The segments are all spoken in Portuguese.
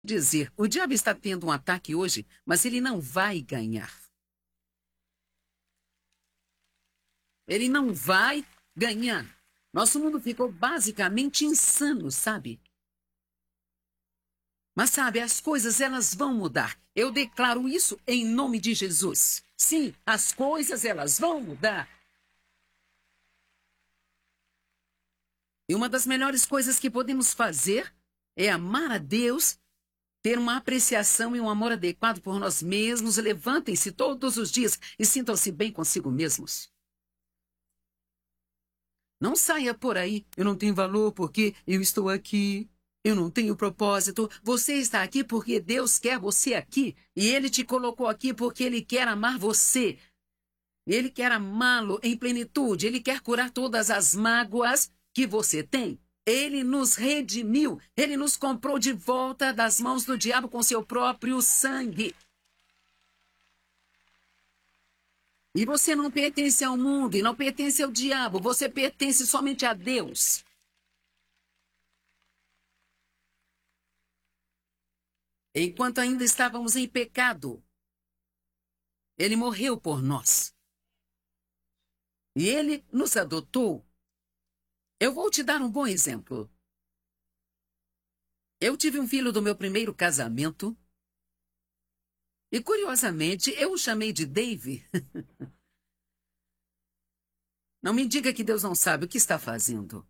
dizer, o diabo está tendo um ataque hoje, mas ele não vai ganhar. Ele não vai ganhar. Nosso mundo ficou basicamente insano, sabe? Mas sabe, as coisas elas vão mudar. Eu declaro isso em nome de Jesus. Sim, as coisas elas vão mudar. E uma das melhores coisas que podemos fazer é amar a Deus, ter uma apreciação e um amor adequado por nós mesmos. Levantem-se todos os dias e sintam-se bem consigo mesmos. Não saia por aí. Eu não tenho valor porque eu estou aqui. Eu não tenho propósito. Você está aqui porque Deus quer você aqui. E Ele te colocou aqui porque Ele quer amar você. Ele quer amá-lo em plenitude. Ele quer curar todas as mágoas que você tem. Ele nos redimiu. Ele nos comprou de volta das mãos do diabo com seu próprio sangue. E você não pertence ao mundo e não pertence ao diabo. Você pertence somente a Deus. Enquanto ainda estávamos em pecado, Ele morreu por nós. E Ele nos adotou. Eu vou te dar um bom exemplo. Eu tive um filho do meu primeiro casamento. E, curiosamente, eu o chamei de Dave. Não me diga que Deus não sabe o que está fazendo.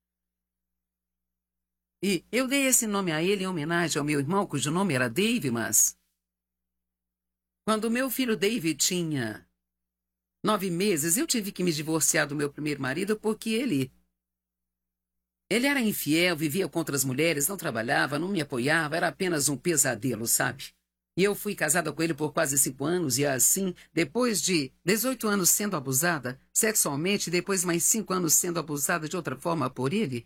E eu dei esse nome a ele em homenagem ao meu irmão, cujo nome era Dave, mas... Quando meu filho Dave tinha 9 meses, eu tive que me divorciar do meu primeiro marido porque ele era infiel, vivia contra as mulheres, não trabalhava, não me apoiava, era apenas um pesadelo, sabe? E eu fui casada com ele por quase 5 anos e assim, depois de 18 anos sendo abusada sexualmente, depois mais 5 anos sendo abusada de outra forma por ele.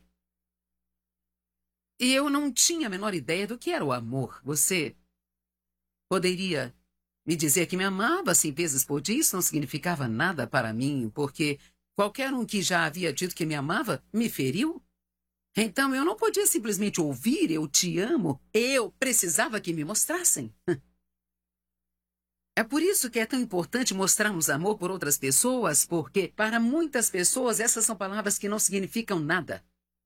E eu não tinha a menor ideia do que era o amor. Você poderia me dizer que me amava 100 vezes por dia? Isso não significava nada para mim, porque qualquer um que já havia dito que me amava me feriu. Então eu não podia simplesmente ouvir "eu te amo". Eu precisava que me mostrassem. É por isso que é tão importante mostrarmos amor por outras pessoas, porque para muitas pessoas essas são palavras que não significam nada.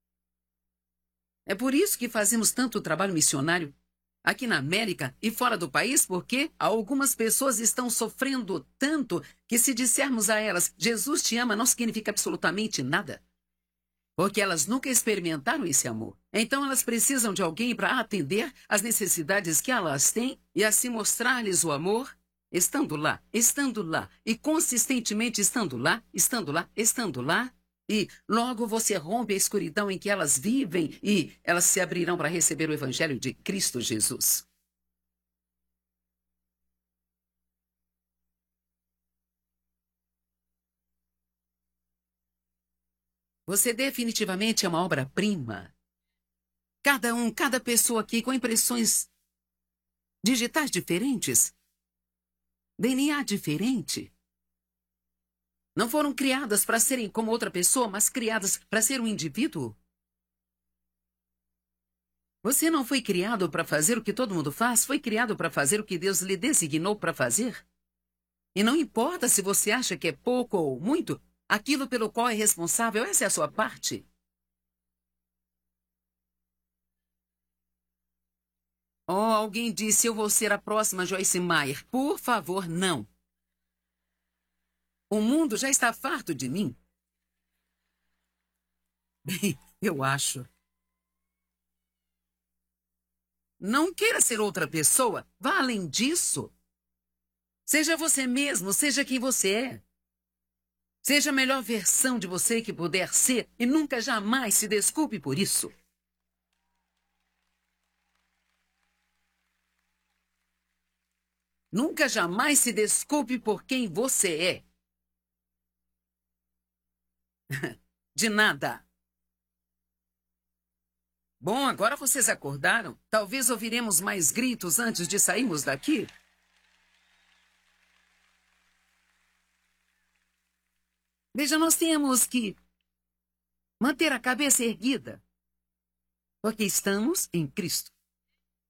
É por isso que fazemos tanto trabalho missionário aqui na América e fora do país, porque algumas pessoas estão sofrendo tanto que se dissermos a elas "Jesus te ama", não significa absolutamente nada. Porque elas nunca experimentaram esse amor. Então elas precisam de alguém para atender às necessidades que elas têm e assim mostrar-lhes o amor, estando lá, e consistentemente estando lá, estando lá. E logo você rompe a escuridão em que elas vivem e elas se abrirão para receber o Evangelho de Cristo Jesus. Você definitivamente é uma obra-prima. Cada pessoa aqui com impressões digitais diferentes, DNA diferente. Não foram criadas para serem como outra pessoa, mas criadas para ser um indivíduo. Você não foi criado para fazer o que todo mundo faz, foi criado para fazer o que Deus lhe designou para fazer. E não importa se você acha que é pouco ou muito, aquilo pelo qual é responsável, essa é a sua parte. Oh, alguém disse, eu vou ser a próxima Joyce Meyer. Por favor, não. O mundo já está farto de mim. Bem, eu acho. Não queira ser outra pessoa. Vá além disso. Seja você mesmo, seja quem você é. Seja a melhor versão de você que puder ser e nunca jamais se desculpe por isso. Nunca jamais se desculpe por quem você é. De nada. Bom, agora vocês acordaram. Talvez ouviremos mais gritos antes de sairmos daqui. Veja, nós temos que manter a cabeça erguida, porque estamos em Cristo.